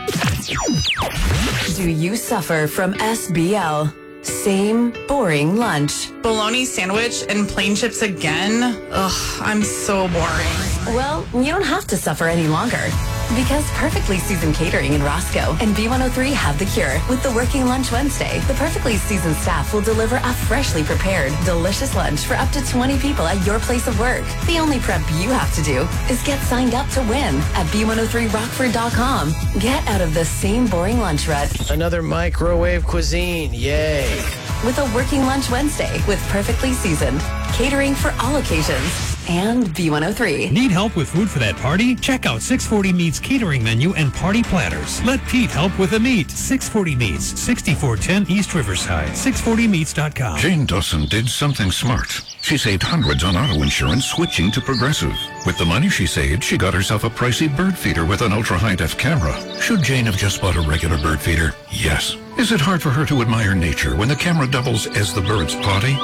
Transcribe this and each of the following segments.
Do you suffer from SBL? Same boring lunch. Bologna sandwich and plain chips again? Ugh, I'm so boring. Well, you don't have to suffer any longer. Because Perfectly Seasoned Catering in Roscoe and B103 have the cure. With the Working Lunch Wednesday, the Perfectly Seasoned staff will deliver a freshly prepared, delicious lunch for up to 20 people at your place of work. The only prep you have to do is get signed up to win at B103Rockford.com. Get out of the same boring lunch rut. Another microwave cuisine, yay. With a Working Lunch Wednesday with Perfectly Seasoned. Catering for all occasions. And B103. Need help with food for that party? Check out 640 Meats catering menu and party platters. Let Pete help with the meat. 640 Meats, 6410 East Riverside. 640meats.com. Jane Dawson did something smart. She saved hundreds on auto insurance switching to Progressive. With the money she saved, she got herself a pricey bird feeder with an ultra-high-def camera. Should Jane have just bought a regular bird feeder? Yes. Is it hard for her to admire nature when the camera doubles as the bird's potty?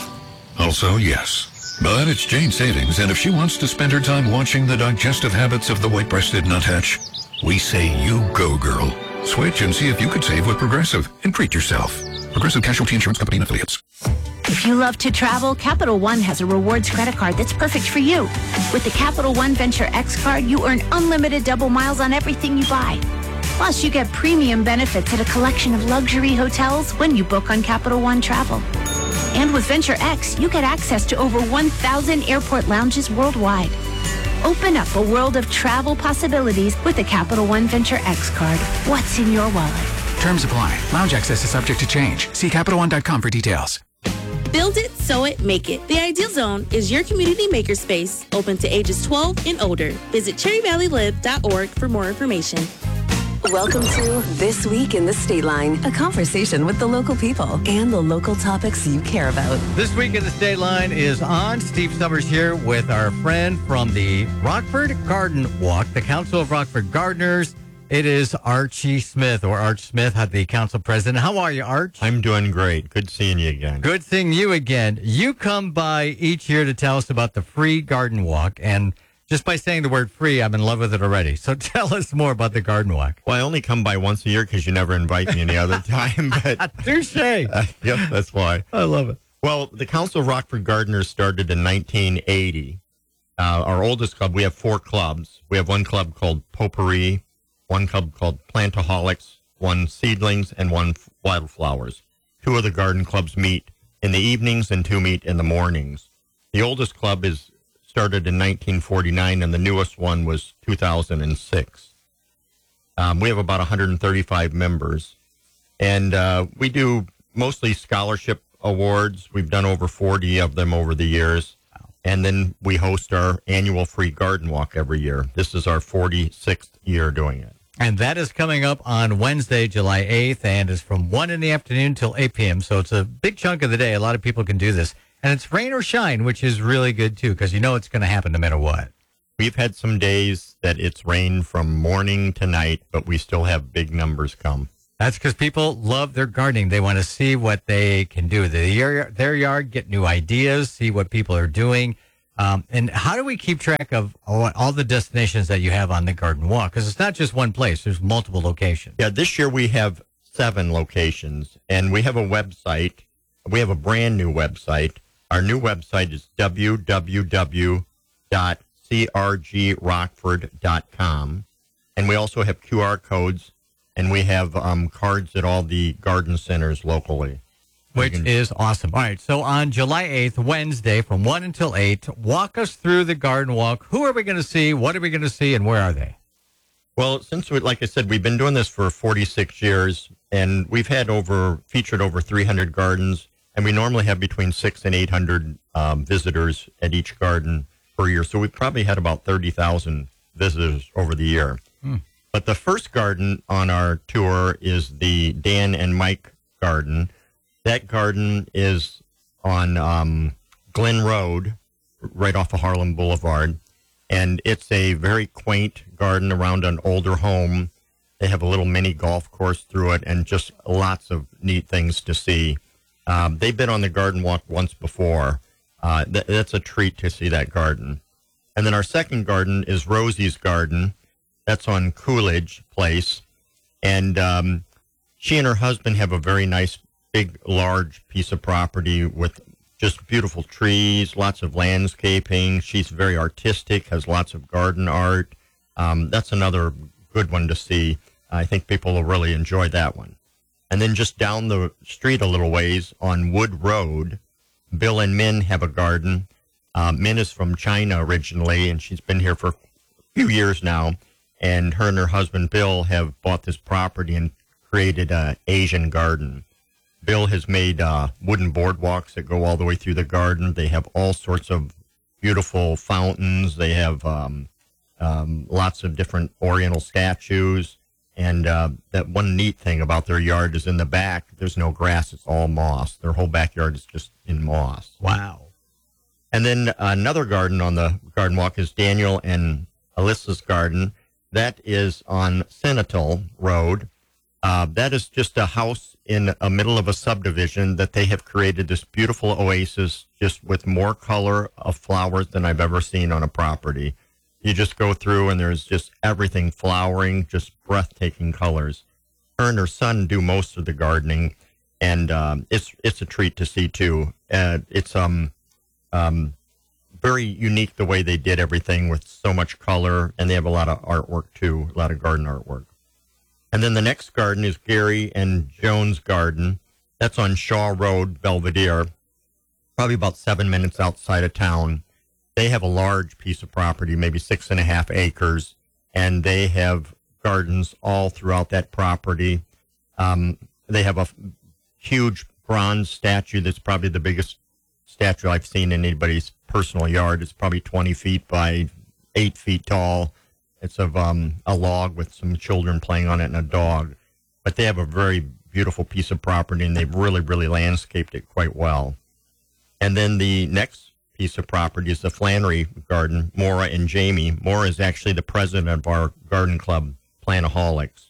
Also, yes. But it's Jane's savings, and if she wants to spend her time watching the digestive habits of the white-breasted nuthatch, we say you go, girl. Switch and see if you could save with Progressive and treat yourself. Progressive Casualty Insurance Company and Affiliates. If you love to travel, Capital One has a rewards credit card that's perfect for you. With the Capital One Venture X card, you earn unlimited double miles on everything you buy. Plus, you get premium benefits at a collection of luxury hotels when you book on Capital One Travel. And with Venture X, you get access to over 1,000 airport lounges worldwide. Open up a world of travel possibilities with the Capital One Venture X card. What's in your wallet? Terms apply. Lounge access is subject to change. See CapitalOne.com for details. Build it, sew it, make it. The Ideal Zone is your community makerspace, open to ages 12 and older. Visit cherryvalleylive.org for more information. Welcome to This Week in the State Line, a conversation with the local people and the local topics you care about. This Week in the State Line is on. Steve Summers here with our friend from the Rockford Garden Walk, the Council of Rockford Gardeners. It is Archie Smith, or Arch Smith, the council president. How are you, Arch? I'm doing great. Good seeing you again. Good seeing you again. You come by each year to tell us about the free garden walk, and just by saying the word free, I'm in love with it already. So tell us more about the garden walk. Well, I only come by once a year because you never invite me any other time. But touche. Yep, that's why. I love it. Well, the Council of Rockford Gardeners started in 1980. Our oldest club, we have 4 clubs. We have one club called Potpourri, one club called Plantaholics, one Seedlings, and one Wildflowers. 2 of the garden clubs meet in the evenings and 2 meet in the mornings. The oldest club is started in 1949, and the newest one was 2006. We have about 135 members, and we do mostly scholarship awards. We've done over 40 of them over the years, and then we host our annual free garden walk every year. This is our 46th year doing it. And that is coming up on Wednesday, July 8th, and is from 1 in the afternoon till 8 p.m., so it's a big chunk of the day. A lot of people can do this. And it's rain or shine, which is really good, too, because you know it's going to happen no matter what. We've had some days that it's rained from morning to night, but we still have big numbers come. That's because people love their gardening. They want to see what they can do with their yard, get new ideas, see what people are doing. And how do we keep track of all the destinations that you have on the garden walk? Because it's not just one place. There's multiple locations. Yeah, this year we have 7 locations, and we have a website. We have a brand new website. Our new website is www.crgrockford.com. And we also have QR codes, and we have cards at all the garden centers locally. Which is awesome. All right, so on July 8th, Wednesday, from 1 until 8, walk us through the garden walk. Who are we going to see? What are we going to see? And where are they? Well, like I said, we've been doing this for 46 years, and we've had featured over 300 gardens. And we normally have between 600 and 800 visitors at each garden per year. So we've probably had about 30,000 visitors over the year. But the first garden on our tour is the Dan and Mike Garden. That garden is on Glen Road, right off of Harlem Boulevard. And it's a very quaint garden around an older home. They have a little mini golf course through it and just lots of neat things to see. They've been on the garden walk once before. That's a treat to see that garden. And then our second garden is Rosie's Garden. That's on Coolidge Place. And she and her husband have a very nice, big, large piece of property with just beautiful trees, lots of landscaping. She's very artistic, has lots of garden art. That's another good one to see. I think people will really enjoy that one. And then just down the street a little ways on Wood Road, Bill and Min have a garden. Min is from China originally, and she's been here for a few years now. And her husband, Bill, have bought this property and created an Asian garden. Bill has made wooden boardwalks that go all the way through the garden. They have all sorts of beautiful fountains. They have lots of different Oriental statues. And that one neat thing about their yard is in the back, there's no grass. It's all moss. Their whole backyard is just in moss. Wow. And then another garden on the garden walk is Daniel and Alyssa's garden. That is on Senetal Road. That is just a house in the middle of a subdivision that they have created this beautiful oasis just with more color of flowers than I've ever seen on a property. You just go through and there's just everything flowering, just breathtaking colors. Her and her son do most of the gardening, and it's a treat to see too. It's very unique the way they did everything with so much color, and they have a lot of artwork too, a lot of garden artwork. And then the next garden is Gary and Joan's garden. That's on Shaw Road, Belvedere, probably about 7 minutes outside of town. They have a large piece of property, maybe 6.5 acres, and they have gardens all throughout that property. They have a huge bronze statue that's probably the biggest statue I've seen in anybody's personal yard. It's probably 20 feet by 8 feet tall. It's of a log with some children playing on it and a dog. But they have a very beautiful piece of property, and they've really, really landscaped it quite well. And then the next piece of property is the Flannery Garden, Maura and Jamie. Maura is actually the president of our garden club, Plantaholics.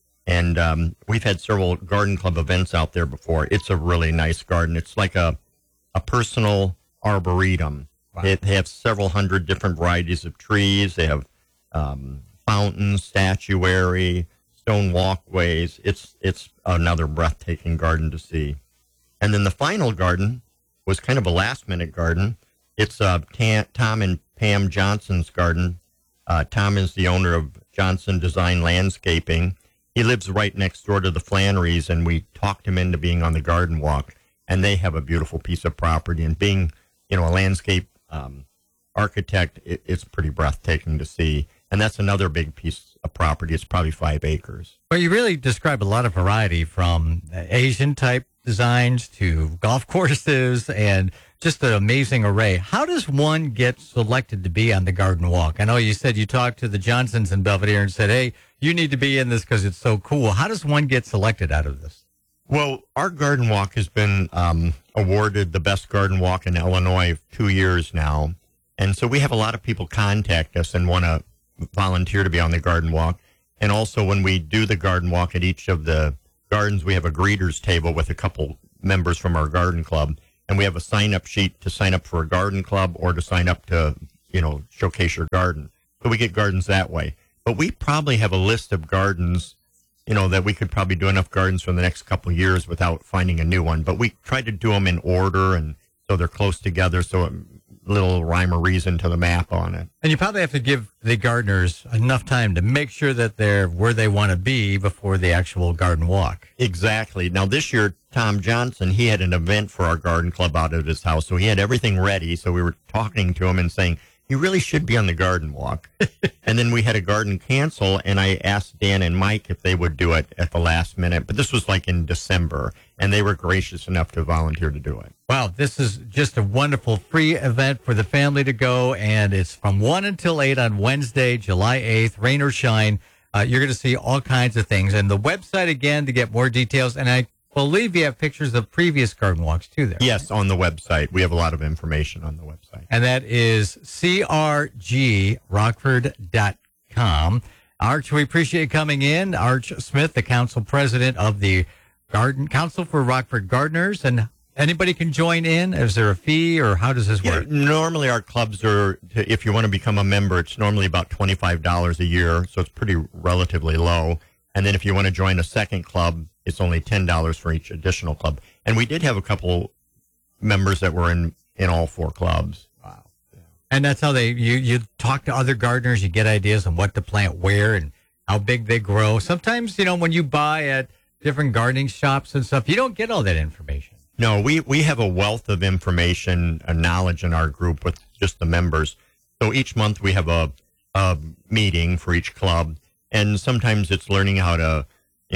And we've had several garden club events out there before. It's a really nice garden. It's like a personal arboretum. Wow. They have several hundred different varieties of trees. They have fountains, statuary, stone walkways. It's another breathtaking garden to see. And then the final garden was kind of a last-minute garden. It's Tom and Pam Johnson's garden. Tom is the owner of Johnson Design Landscaping. He lives right next door to the Flannerys, and we talked him into being on the garden walk. And they have a beautiful piece of property. And being, a landscape architect, it's pretty breathtaking to see. And that's another big piece of property. It's probably 5 acres. Well, you really describe a lot of variety, from Asian-type designs to golf courses and just an amazing array. How does one get selected to be on the garden walk? I know you said you talked to the Johnsons in Belvedere and said, hey, you need to be in this because it's so cool. How does one get selected out of this? Well, our garden walk has been awarded the best garden walk in Illinois 2 years now. And so we have a lot of people contact us and want to volunteer to be on the garden walk. And also when we do the garden walk at each of the gardens, we have a greeters table with a couple members from our garden club. And we have a sign-up sheet to sign up for a garden club or to sign up to, showcase your garden. So we get gardens that way. But we probably have a list of gardens, that we could probably do enough gardens for the next couple of years without finding a new one. But we try to do them in order, and so they're close together, so a little rhyme or reason to the map on it. And you probably have to give the gardeners enough time to make sure that they're where they want to be before the actual garden walk. Exactly. Now, this year, Tom Johnson, he had an event for our garden club out at his house, so he had everything ready. So we were talking to him and saying, you really should be on the garden walk. And then we had a garden cancel, and I asked Dan and Mike if they would do it at the last minute. But this was like in December, and they were gracious enough to volunteer to do it. Wow, this is just a wonderful free event for the family to go, and it's from 1 until 8 on Wednesday, July 8th, rain or shine. You're going to see all kinds of things. And the website, again, to get more details, and I believe you have pictures of previous garden walks, too, there. Yes, on the website. We have a lot of information on the website. And that is crgrockford.com. Arch, we appreciate you coming in. Arch Smith, the council president of the Garden Council for Rockford Gardeners. And anybody can join in? Is there a fee, or how does this work? Normally our clubs are, if you want to become a member, it's normally about $25 a year, so it's pretty relatively low. And then if you want to join a second club, it's only $10 for each additional club. And we did have a couple members that were in all 4 clubs. Wow. And that's how you talk to other gardeners, you get ideas on what to plant where and how big they grow. Sometimes, when you buy at different gardening shops and stuff, you don't get all that information. No, we have a wealth of information and knowledge in our group with just the members. So each month we have a meeting for each club, and sometimes it's learning how to,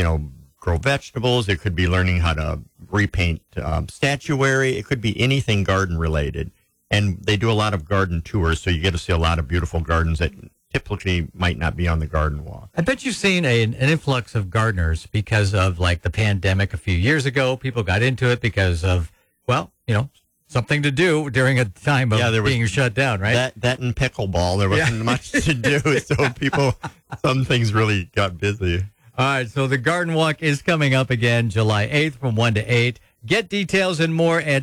grow vegetables. It could be learning how to repaint statuary. It could be anything garden related. And they do a lot of garden tours, so you get to see a lot of beautiful gardens that typically might not be on the garden walk. I bet you've seen an influx of gardeners because of like the pandemic a few years ago. People got into it because of, something to do during a time of being shut down, right? That and pickleball, there wasn't much to do, so some things really got busy. All right, so the garden walk is coming up again July 8th from 1 to 8. Get details and more at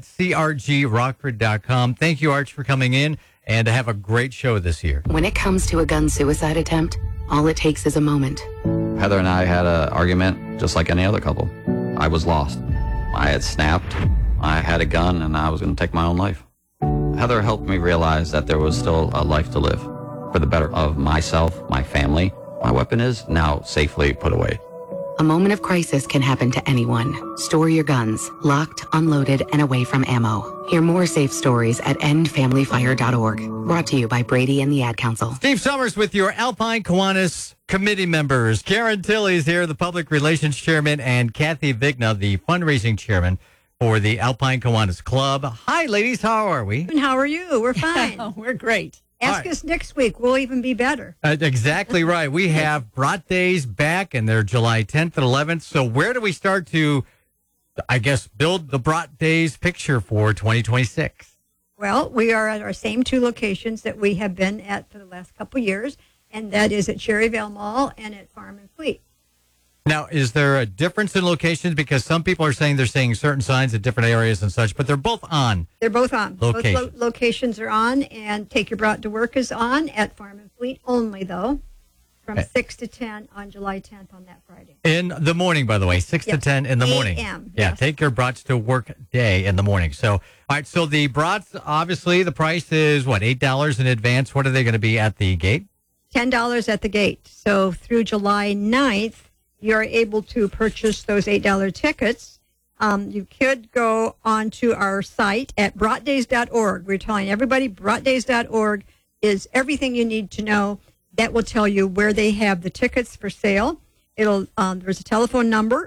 crgrockford.com. Thank you, Arch, for coming in, and have a great show this year. When it comes to a gun suicide attempt, all it takes is a moment. Heather and I had an argument just like any other couple. I was lost. I had snapped. I had a gun, and I was going to take my own life. Heather helped me realize that there was still a life to live for the better of myself, my family. My weapon is now safely put away. A moment of crisis can happen to anyone. Store your guns, locked, unloaded, and away from ammo. Hear more safe stories at endfamilyfire.org. Brought to you by Brady and the Ad Council. Steve Summers with your Alpine Kiwanis committee members. Karen Tilley's here, the public relations chairman, and Kathy Vigna, the fundraising chairman for the Alpine Kiwanis Club. Hi, ladies. How are we? And how are you? We're fine. We're great. Ask us next week. We'll even be better. Exactly right. We have Brat Days back, and they're July 10th and 11th. So where do we start to, build the Brat Days picture for 2026? Well, we are at our same 2 locations that we have been at for the last couple of years, and that is at Cherryvale Mall and at Farm and Fleet. Now, is there a difference in locations? Because some people are saying they're seeing certain signs at different areas and such, but they're both on. They're both on. Locations. Both locations are on, and Take Your Brat to Work is on at Farm and Fleet only, though, from 6 to 10 on July 10th on that Friday. In the morning, by the way, 6 to 10 in the morning. A.M., Yeah, yes. Take Your Brats to Work day in the morning. So, all right, so the brats, obviously, the price is, $8 in advance. What are they going to be at the gate? $10 at the gate. So through July 9th, you're able to purchase those $8 tickets. You could go onto our site at bratdays.org. We're telling everybody bratdays.org is everything you need to know. That will tell you where they have the tickets for sale. There's a telephone number,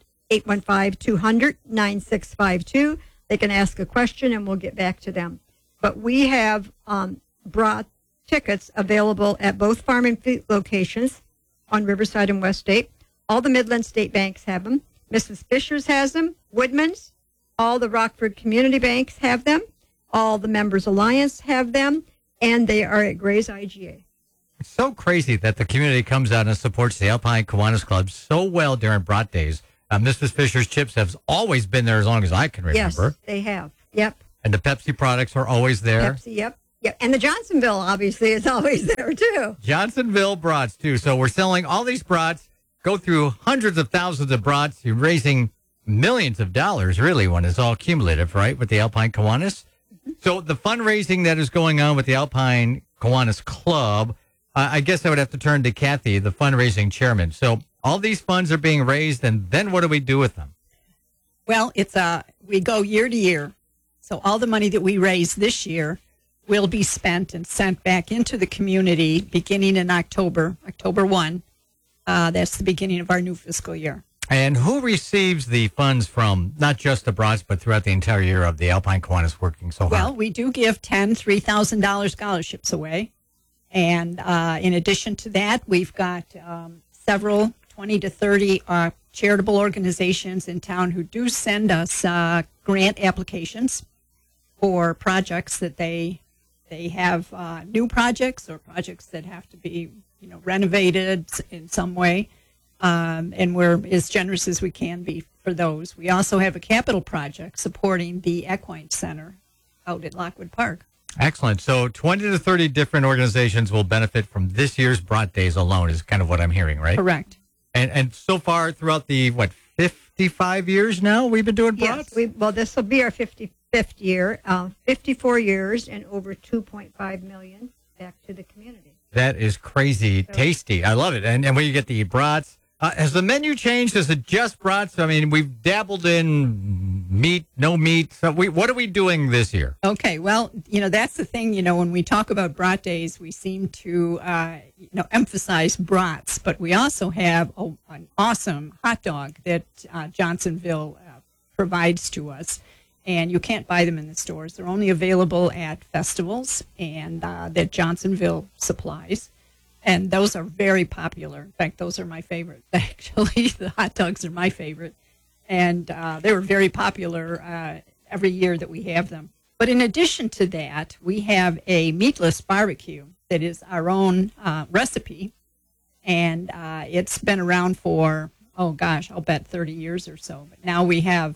815-200-9652. They can ask a question and we'll get back to them. But we have brat tickets available at both Farm and Fleet locations on Riverside and West State. All the Midland State Banks have them. Mrs. Fisher's has them. Woodman's. All the Rockford Community Banks have them. All the Members Alliance have them. And they are at Gray's IGA. It's so crazy that the community comes out and supports the Alpine Kiwanis Club so well during Brat Days. Mrs. Fisher's Chips have always been there as long as I can remember. Yes, they have. Yep. And the Pepsi products are always there. Pepsi, yep. Yep. And the Johnsonville, obviously, is always there, too. Johnsonville brats, too. So we're selling all these brats. Go through hundreds of thousands of brats. You're raising millions of dollars, really, when it's all cumulative, right, with the Alpine Kiwanis. Mm-hmm. So the fundraising that is going on with the Alpine Kiwanis Club, I guess I would have to turn to Kathy, the fundraising chairman. So all these funds are being raised, and then what do we do with them? Well, we go year to year. So all the money that we raise this year will be spent and sent back into the community beginning in October 1. That's the beginning of our new fiscal year. And who receives the funds from not just the brats, but throughout the entire year of the Alpine Kiwanis working so hard? Well, we do give $3,000 scholarships away. And in addition to that, we've got several 20 to 30 charitable organizations in town who do send us grant applications for projects that they have new projects or projects that have to be renovated in some way, and we're as generous as we can be for those. We also have a capital project supporting the Equine Center out at Lockwood Park. Excellent. So 20 to 30 different organizations will benefit from this year's Brat Days alone is kind of what I'm hearing, right? Correct. And so far throughout the, 55 years now we've been doing brats? Yes, this will be our 55th year, 54 years and over 2.5 million back to the community. That is crazy tasty. I love it. And when you get the brats, has the menu changed? Is it just brats? I mean, we've dabbled in meat, no meat. So what are we doing this year? Okay, well, that's the thing. When we talk about brat days, we seem to, emphasize brats, but we also have an awesome hot dog that Johnsonville provides to us. And you can't buy them in the stores. They're only available at festivals and that Johnsonville supplies. And those are very popular. In fact, those are my favorite. Actually, the hot dogs are my favorite. And they were very popular every year that we have them. But in addition to that, we have a meatless barbecue that is our own recipe. And it's been around for, I'll bet 30 years or so. But now we have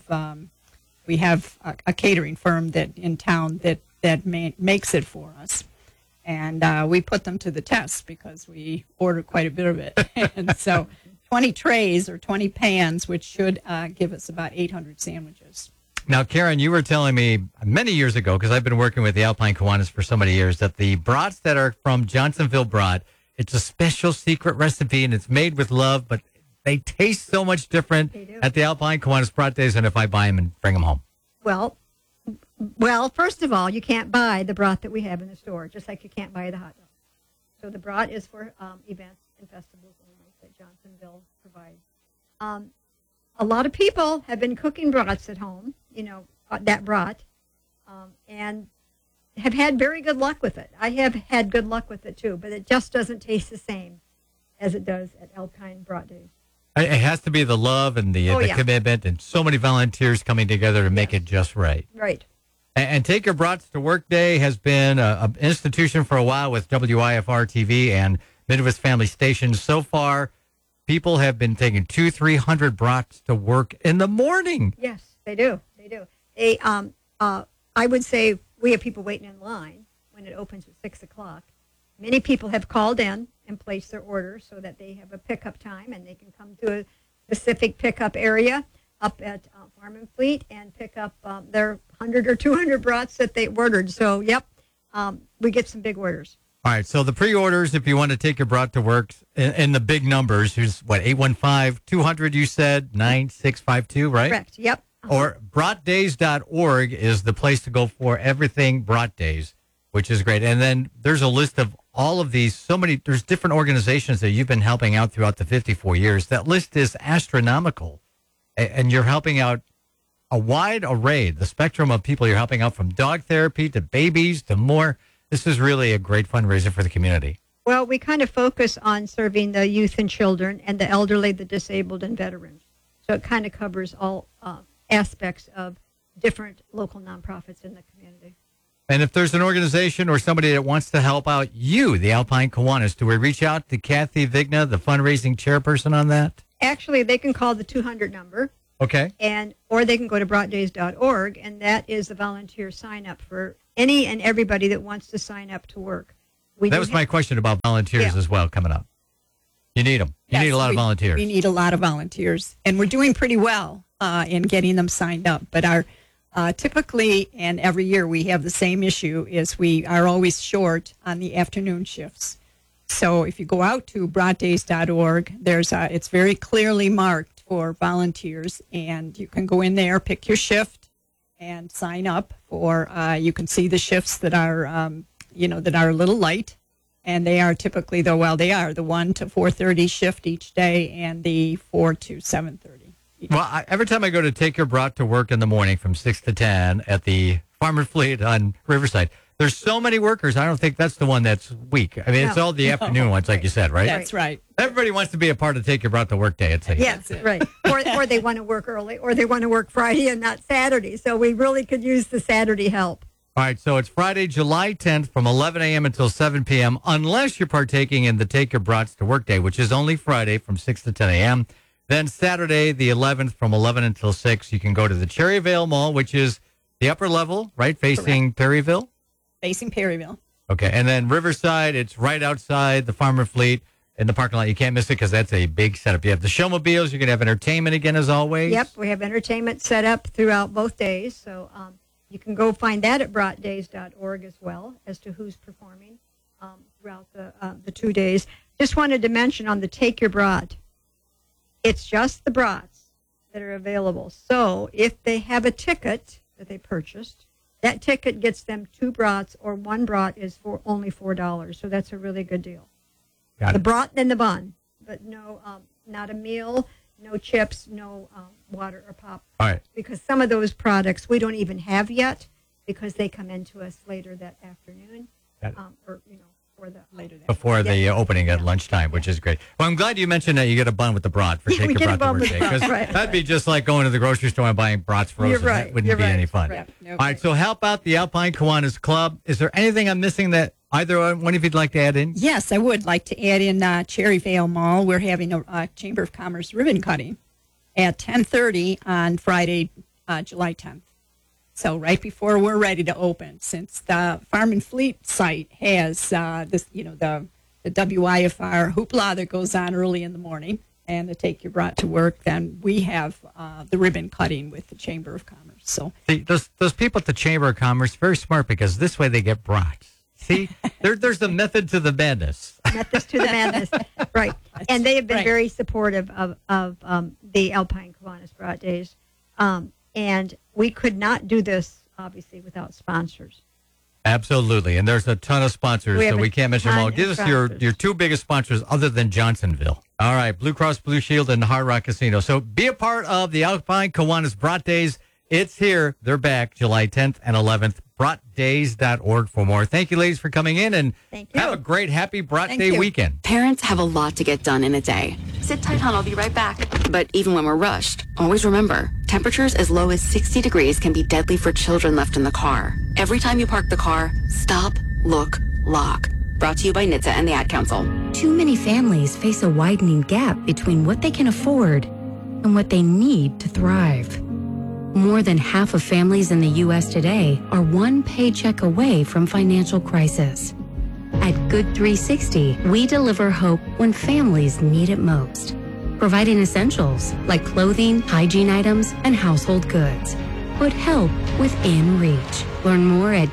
a catering firm that in town that makes it for us. And we put them to the test because we order quite a bit of it. And so 20 trays or 20 pans, which should give us about 800 sandwiches. Now, Karen, you were telling me many years ago, because I've been working with the Alpine Kiwanis for so many years, that the brats that are from Johnsonville Brat, it's a special secret recipe, and it's made with love, but they taste so much different at the Alpine Kiwanis Brat Days than if I buy them and bring them home. Well, first of all, you can't buy the brat that we have in the store, just like you can't buy the hot dog. So the brat is for events and festivals only that Johnsonville provides. A lot of people have been cooking brats at home, that brat, and have had very good luck with it. I have had good luck with it too, but it just doesn't taste the same as it does at Alpine Brat Days. It has to be the love and the commitment and so many volunteers coming together to make it just right. Right. And Take Your Brats to Work Day has been an institution for a while with WIFR TV and Midwest Family Stations. So far, people have been taking 200-300 brats to work in the morning. Yes, they do. They do. I would say we have people waiting in line when it opens at 6 o'clock. Many people have called in and placed their orders so that they have a pickup time and they can come to a specific pickup area up at Farm and Fleet and pick up their 100 or 200 brats that they ordered. So, we get some big orders. All right, so the pre-orders, if you want to take your brat to work in the big numbers, here's 815-200, you said, 9652, right? Correct, yep. Or bratdays.org is the place to go for everything Brat Days, which is great. And then there's a list of all of these, there's different organizations that you've been helping out throughout the 54 years. That list is astronomical. And you're helping out a wide array, the spectrum of people you're helping out, from dog therapy to babies to more. This is really a great fundraiser for the community. Well, we kind of focus on serving the youth and children and the elderly, the disabled, and veterans. So it kind of covers all aspects of different local nonprofits in the community. And if there's an organization or somebody that wants to help out you, the Alpine Kiwanis, do we reach out to Kathy Vigna, the fundraising chairperson, on that? Actually, they can call the 200 number. Okay. Or they can go to bratdays.org, and that is the volunteer sign up for any and everybody that wants to sign up to work. That was my question about volunteers as well coming up. You need them. You need a lot of volunteers. We need a lot of volunteers, and we're doing pretty well in getting them signed up. But our typically, and every year we have the same issue, is we are always short on the afternoon shifts. So if you go out to bratdays.org, it's very clearly marked for volunteers, and you can go in there, pick your shift, and sign up for. You can see the shifts that are, that are a little light, and they are typically they are the 1 to 4:30 shift each day, and the 4 to 7:30. Well, every time I go to take your brat to work in the morning from 6 to 10 at the Farm and Fleet on Riverside, there's so many workers. I don't think that's the one that's weak. I mean, it's all the afternoon ones, like you said, right? That's right. Everybody wants to be a part of Take Your Brat to Work Day. I'd say. Yes, right. Or they want to work early, or they want to work Friday and not Saturday. So we really could use the Saturday help. All right, so it's Friday, July 10th from 11 a.m. until 7 p.m., unless you're partaking in the Take Your Brats to Work Day, which is only Friday from 6 to 10 a.m. Then Saturday, the 11th, from 11 until 6, you can go to the Cherryvale Mall, which is the upper level, right, facing Perryville? Facing Perryville. Okay, and then Riverside, it's right outside the Farmer Fleet. in the parking lot. You can't miss it because that's a big setup. You have the showmobiles. You're going to have entertainment again, as always. Yep, we have entertainment set up throughout both days. So you can go find that at bratdays.org as well as to who's performing throughout the 2 days. Just wanted to mention on the Take Your Brat, it's just the brats that are available. So if they have a ticket that they purchased, that ticket gets them 2 brats, or 1 brat is for only $4. So that's a really good deal. The brat and the bun, but no, not a meal, no chips, no water or pop. All right. Because some of those products we don't even have yet because they come into us later that afternoon, or for the later Before the opening at lunchtime, which is great. Well, I'm glad you mentioned that you get a bun with the brat for Take Your Brat to Work Day. Because that'd be just like going to the grocery store and buying brats frozen. You're right. That wouldn't be any fun. Right. All right, so help out the Alpine Kiwanis Club. Is there anything I'm missing that either one of you'd like to add in? Yes, I would like to add in Cherryvale Mall. We're having a Chamber of Commerce ribbon cutting at 10:30 on Friday, July 10th. So right before we're ready to open, since the Farm and Fleet site has this, the WIFR hoopla that goes on early in the morning and the Take Your Brat to Work, then we have the ribbon cutting with the Chamber of Commerce. So see, those people at the Chamber of Commerce, very smart, because this way they get brats. See, there's the method to the madness. Methods to the madness, right? And they have been very supportive of the Alpine Kiwanis Brat Days, and we could not do this obviously without sponsors. Absolutely, and there's a ton of sponsors, so we can't mention them all. Give us your 2 biggest sponsors other than Johnsonville. All right, Blue Cross Blue Shield and Hard Rock Casino. So be a part of the Alpine Kiwanis Brat Days. It's here. They're back July 10th and 11th. Bratdays.org for more. Thank you, ladies, for coming in, and have a great, happy Brat Day weekend. Parents have a lot to get done in a day. Sit tight, hon. I'll be right back. But even when we're rushed, always remember, temperatures as low as 60 degrees can be deadly for children left in the car. Every time you park the car, stop, look, lock. Brought to you by NHTSA and the Ad Council. Too many families face a widening gap between what they can afford and what they need to thrive. More than half of families in the U.S. today are one paycheck away from financial crisis. At Good 360, we deliver hope when families need it most, providing essentials like clothing, hygiene items, and household goods. Put help within reach. Learn more at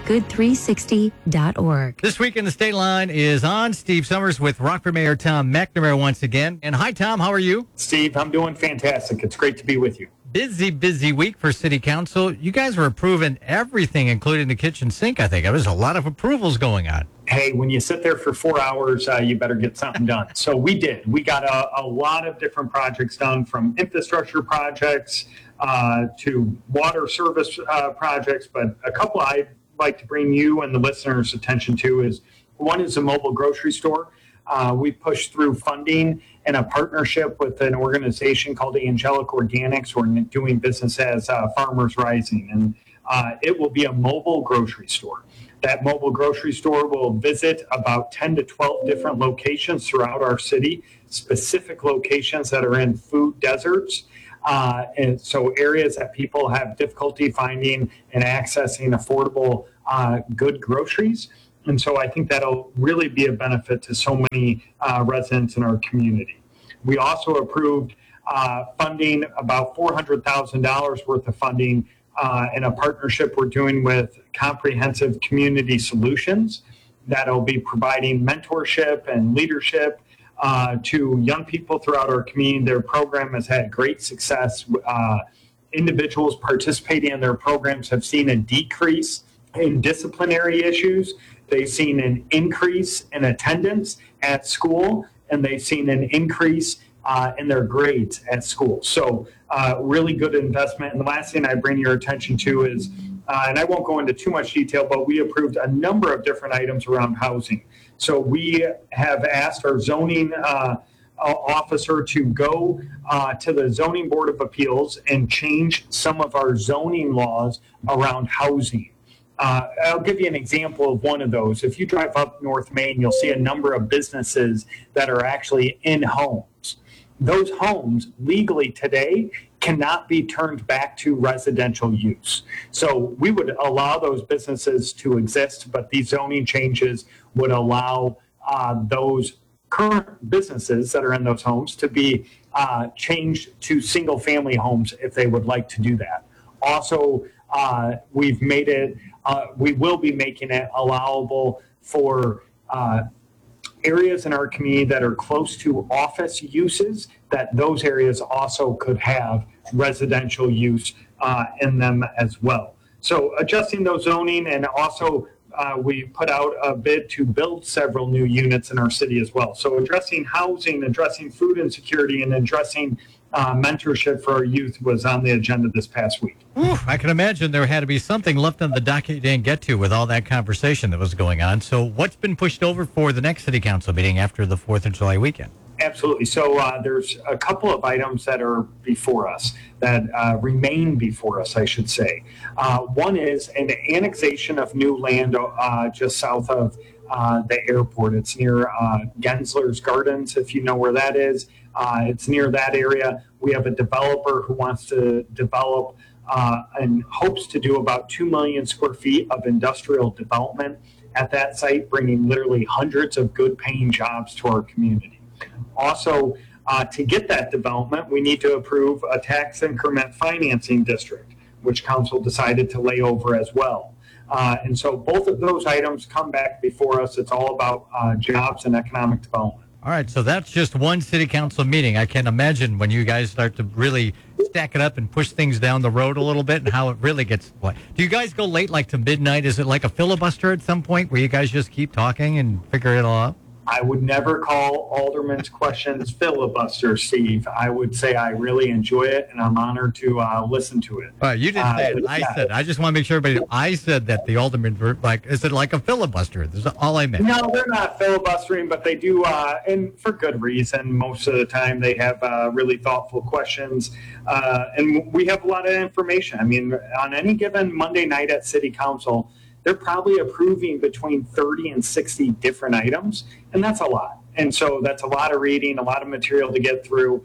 good360.org. This week in the State Line is on. Steve Summers with Rockford Mayor Tom McNamara once again. And hi, Tom. How are you? Steve, I'm doing fantastic. It's great to be with you. Busy week for City Council. You guys were approving everything, including the kitchen sink, I think. There was a lot of approvals going on. Hey, when you sit there for 4 hours, you better get something done. So we did. We got a lot of different projects done, from infrastructure projects to water service projects. But a couple I'd like to bring you and the listeners' attention to is, one is a mobile grocery store. We pushed through funding and a partnership with an organization called Angelic Organics. We're doing business as Farmers Rising, and it will be a mobile grocery store. That mobile grocery store will visit about 10 to 12 different locations throughout our city, specific locations that are in food deserts. And so areas that people have difficulty finding and accessing affordable, good groceries. And so I think that'll really be a benefit to so many residents in our community. We also approved funding, about $400,000 worth of funding in a partnership we're doing with Comprehensive Community Solutions that'll be providing mentorship and leadership to young people throughout our community. Their program has had great success. Individuals participating in their programs have seen a decrease in disciplinary issues. They've seen an increase in attendance at school, and they've seen an increase in their grades at school. So really good investment. And the last thing I bring your attention to is, and I won't go into too much detail, but we approved a number of different items around housing. So we have asked our zoning officer to go to the Zoning Board of Appeals and change some of our zoning laws around housing. I'll give you an example of one of those. If you drive up North Main, you'll see a number of businesses that are actually in homes. Those homes legally today cannot be turned back to residential use. So we would allow those businesses to exist, but these zoning changes would allow those current businesses that are in those homes to be changed to single-family homes if they would like to do that. Also, we've made it, we will be making it allowable for areas in our community that are close to office uses, that those areas also could have residential use in them as well. So adjusting those zoning, and also we put out a bid to build several new units in our city as well. So addressing housing, addressing food insecurity, and addressing mentorship for our youth was on the agenda this past week. Ooh, I can imagine there had to be something left on the docket you didn't get to with all that conversation that was going on. So what's been pushed over for the next city council meeting after the 4th of July weekend? Absolutely. So there's a couple of items that are before us, that remain before us, I should say. One is an annexation of new land just south of the airport. It's near Gensler's Gardens, if you know where that is. It's near that area. We have a developer who wants to develop and hopes to do about 2 million square feet of industrial development at that site, bringing literally hundreds of good paying jobs to our community. Also, to get that development, we need to approve a tax increment financing district, which council decided to lay over as well. And so both of those items come back before us. It's all about jobs and economic development. All right, so that's just one city council meeting. I can imagine when you guys start to really stack it up and push things down the road a little bit and how it really gets. Do you guys go late, like to midnight? Is it like a filibuster at some point where you guys just keep talking and figure it all out? I would never call Alderman's questions filibuster, Steve. I would say I really enjoy it, and I'm honored to listen to it. You didn't say it. I said. I just want to make sure everybody knows. I said that the Aldermen were like, is it like a filibuster? That's all I meant. No, they're not filibustering, but they do, and for good reason. Most of the time, they have really thoughtful questions, and we have a lot of information. I mean, on any given Monday night at City Council, they're probably approving between 30 and 60 different items, and that's a lot. And so that's a lot of reading, a lot of material to get through,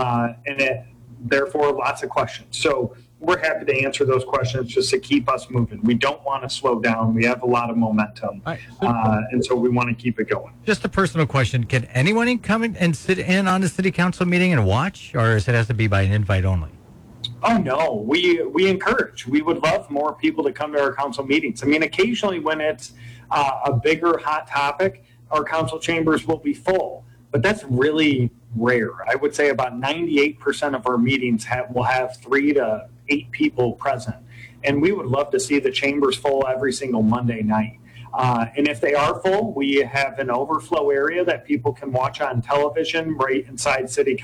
and therefore lots of questions. So we're happy to answer those questions just to keep us moving. We don't want to slow down. We have a lot of momentum, and so we want to keep it going. Just a personal question. Can anyone come in and sit in on the city council meeting and watch, or does it have to be by an invite only? Oh, no, we encourage. We would love more people to come to our council meetings. I mean, occasionally when it's a bigger hot topic, our council chambers will be full, but that's really rare. I would say about 98% of our meetings will have 3 to 8 people present. And we would love to see the chambers full every single Monday night. And if they are full, we have an overflow area that people can watch on television right inside City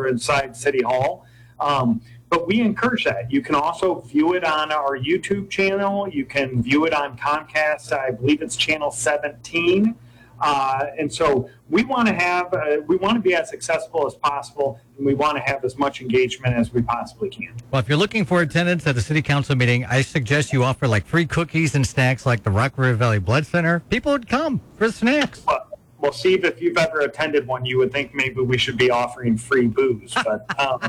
Hall. But we encourage that. You can also view it on our YouTube channel. You can view it on Comcast. I believe it's channel 17. And so we want to be as accessible as possible, and we want to have as much engagement as we possibly can. Well, if you're looking for attendance at a city council meeting, I suggest you offer like free cookies and snacks like the Rock River Valley Blood Center. People would come for snacks. Well, Steve, if you've ever attended one, you would think maybe we should be offering free booze. But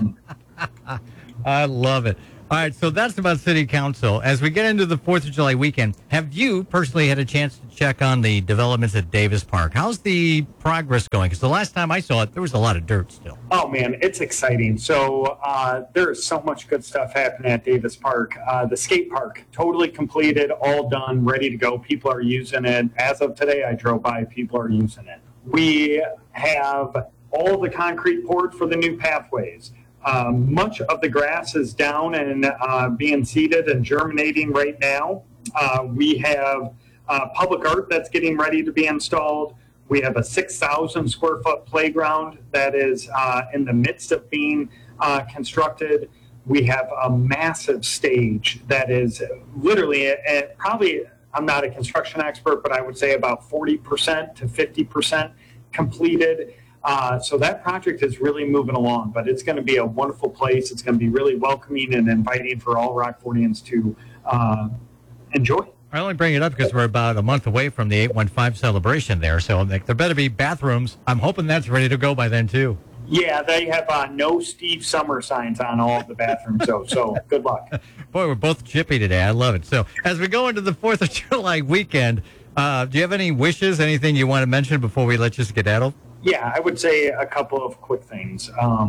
I love it. All right, so that's about city council. As we get into the 4th of July weekend, have you personally had a chance to check on the developments at Davis Park? How's the progress going? Because the last time I saw it, there was a lot of dirt still. Oh, man, it's exciting. So there is so much good stuff happening at Davis Park. The skate park, totally completed, all done, ready to go. People are using it. As of today, I drove by, people are using it. We have all the concrete poured for the new pathways. Much of the grass is down and being seeded and germinating right now. We have public art that's getting ready to be installed. We have a 6,000 square foot playground that is in the midst of being constructed. We have a massive stage that is literally, probably, I'm not a construction expert, but I would say about 40% to 50% completed. So that project is really moving along, but it's going to be a wonderful place. It's going to be really welcoming and inviting for all Rockfordians to enjoy. I only bring it up because we're about a month away from the 815 celebration there, so there better be bathrooms. I'm hoping that's ready to go by then, too. Yeah, they have no Steve Summer signs on all of the bathrooms, so good luck. Boy, we're both chippy today. I love it. So as we go into the 4th of July weekend, do you have any wishes, anything you want to mention before we let you skedaddle? Yeah, I would say a couple of quick things.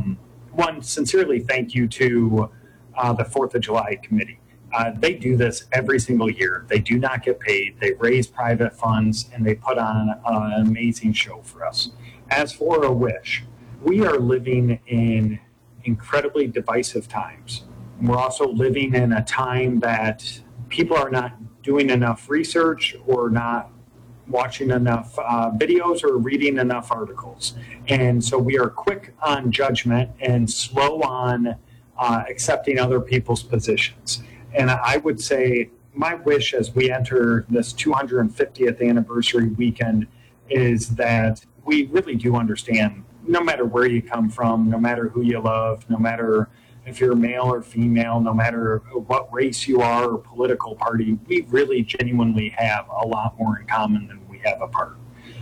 One, sincerely thank you to the 4th of July committee. They do this every single year. They do not get paid. They raise private funds, and they put on an amazing show for us. As for a wish, we are living in incredibly divisive times. We're also living in a time that people are not doing enough research or not watching enough videos or reading enough articles. And so we are quick on judgment and slow on accepting other people's positions. And I would say my wish as we enter this 250th anniversary weekend is that we really do understand, no matter where you come from, no matter who you love, no matter if you're male or female, no matter what race you are or political party, we really genuinely have a lot more in common than we have apart.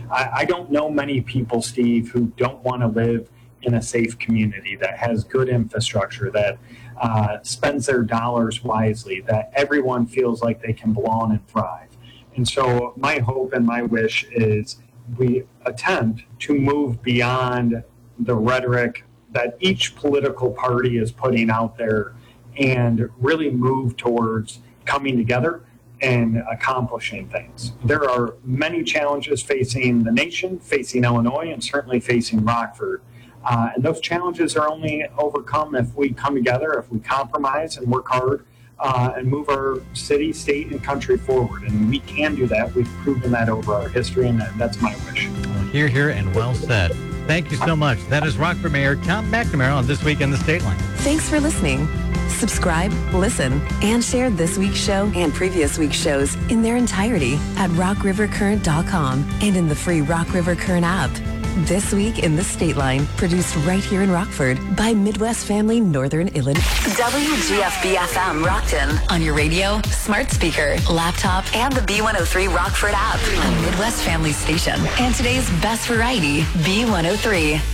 I don't know many people, Steve, who don't want to live in a safe community that has good infrastructure, that spends their dollars wisely, that everyone feels like they can belong and thrive. And so my hope and my wish is we attempt to move beyond the rhetoric that each political party is putting out there and really move towards coming together and accomplishing things. There are many challenges facing the nation, facing Illinois, and certainly facing Rockford. And those challenges are only overcome if we come together, if we compromise and work hard and move our city, state, and country forward. And we can do that. We've proven that over our history, and that's my wish. Well, hear, and well said. Thank you so much. That is Rockford Mayor Tom McNamara on This Week in the State Line. Thanks for listening. Subscribe, listen, and share this week's show and previous week's shows in their entirety at rockrivercurrent.com and in the free Rock River Current app. This Week in the State Line, produced right here in Rockford by Midwest Family Northern Illinois. WGFB-FM Rockton on your radio, smart speaker, laptop, and the B103 Rockford app. A Midwest Family station. And today's best variety, B103.